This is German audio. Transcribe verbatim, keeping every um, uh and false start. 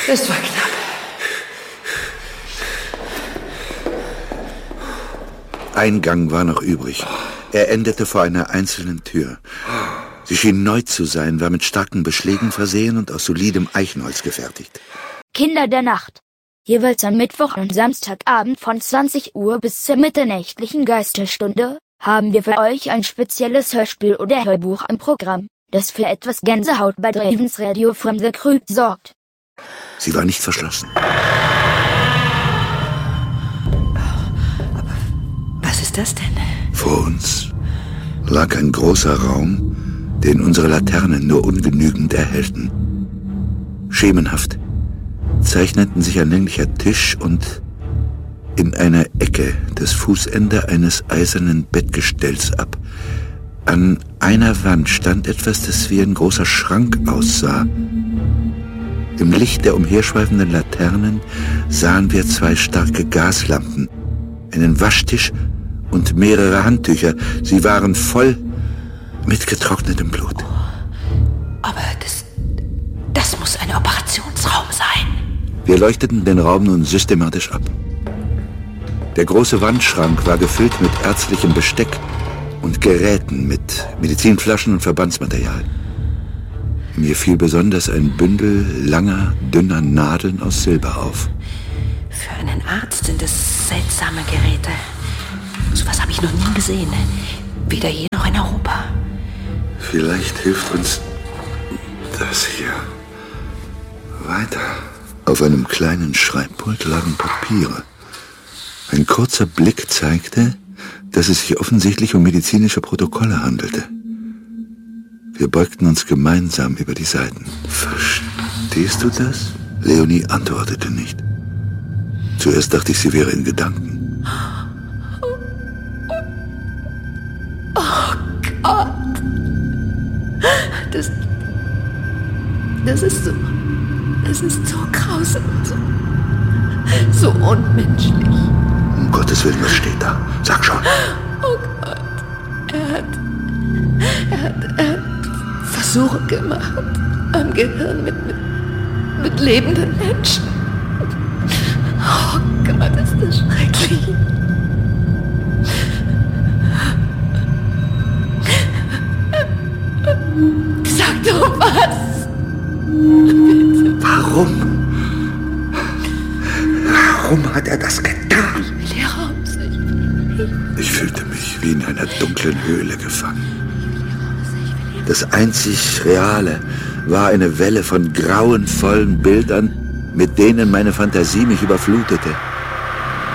Das war knapp. Ein Gang war noch übrig. Er endete vor einer einzelnen Tür. Sie schien neu zu sein, war mit starken Beschlägen versehen und aus solidem Eichenholz gefertigt. Kinder der Nacht. Jeweils am Mittwoch und Samstagabend von zwanzig Uhr bis zur mitternächtlichen Geisterstunde haben wir für euch ein spezielles Hörspiel oder Hörbuch im Programm, das für etwas Gänsehaut bei Dravens Radio from the Crypt sorgt. Sie war nicht verschlossen. Was ist das denn? Vor uns lag ein großer Raum, den unsere Laternen nur ungenügend erhellten. Schemenhaft zeichneten sich ein länglicher Tisch und in einer Ecke das Fußende eines eisernen Bettgestells ab. An einer Wand stand etwas, das wie ein großer Schrank aussah. Im Licht der umherschweifenden Laternen sahen wir zwei starke Gaslampen, einen Waschtisch und mehrere Handtücher. Sie waren voll mit getrocknetem Blut. Aber das, das muss ein Operationsraum sein. Wir leuchteten den Raum nun systematisch ab. Der große Wandschrank war gefüllt mit ärztlichem Besteck und Geräten, mit Medizinflaschen und Verbandsmaterial. Mir fiel besonders ein Bündel langer, dünner Nadeln aus Silber auf. Für einen Arzt sind es seltsame Geräte. So was habe ich noch nie gesehen. Weder hier noch in Europa. Vielleicht hilft uns das hier weiter. Auf einem kleinen Schreibpult lagen Papiere. Ein kurzer Blick zeigte, dass es sich offensichtlich um medizinische Protokolle handelte. Wir beugten uns gemeinsam über die Seiten. Verstehst du das? Leonie antwortete nicht. Zuerst dachte ich, sie wäre in Gedanken. Oh Gott. Das, das ist so, das ist so grausam, so, so unmenschlich. Um Gottes Willen, was steht da? Sag schon. Oh Gott. Er hat, er hat, er hat Versuche gemacht am Gehirn mit, mit, mit lebenden Menschen. Oh Gott, ist das schrecklich. Sag doch was. Bitte. Warum? Warum hat er das getan? Ich will hier raus. Ich, ich, ich fühlte mich wie in einer dunklen Höhle gefangen. Das einzig Reale war eine Welle von grauenvollen Bildern, mit denen meine Fantasie mich überflutete.